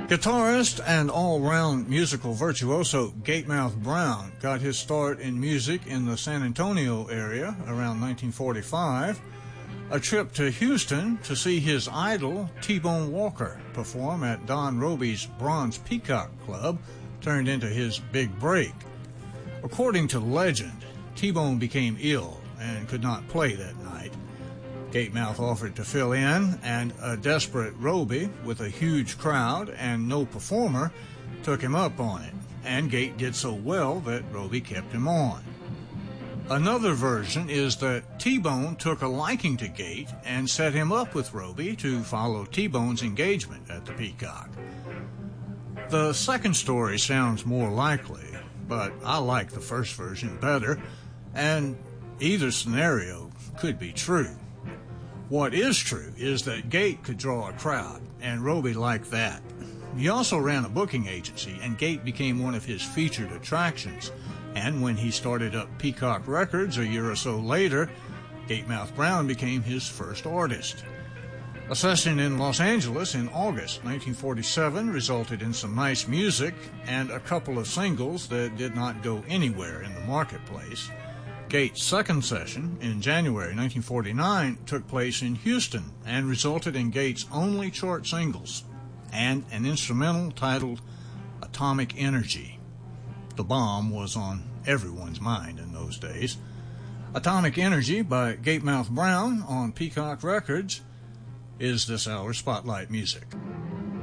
Guitarist and all-round musical virtuoso Gatemouth Brown got his start in music in the San Antonio area around 1945. A trip to Houston to see his idol T-Bone Walker perform at Don Robey's Bronze Peacock Club turned into his big break. According to legend, T-Bone became ill and could not play that night. Gatemouth offered to fill in, and a desperate Robey, with a huge crowd and no performer, took him up on it, and Gate did so well that Robey kept him on. Another version is that T-Bone took a liking to Gate and set him up with Robey to follow T-Bone's engagement at the Peacock. The second story sounds more likely, but I like the first version better, and either scenario could be true. What is true is that Gate could draw a crowd, and Robey liked that. He also ran a booking agency, and Gate became one of his featured attractions. And when he started up Peacock Records a year or so later, Gatemouth Brown became his first artist. A session in Los Angeles in August 1947 resulted in some nice music and a couple of singles that did not go anywhere in the marketplace. Gate's second session in January 1949 took place in Houston and resulted in Gate's only chart singles and an instrumental titled Atomic Energy. The bomb was on everyone's mind in those days. Atomic Energy by Gatemouth Brown on Peacock Records is this hour's Spotlight Music.